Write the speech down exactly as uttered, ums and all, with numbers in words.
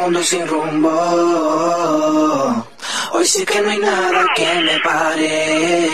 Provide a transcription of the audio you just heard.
mundo sin rumbo. Hoy sí que no hay nada que me pare.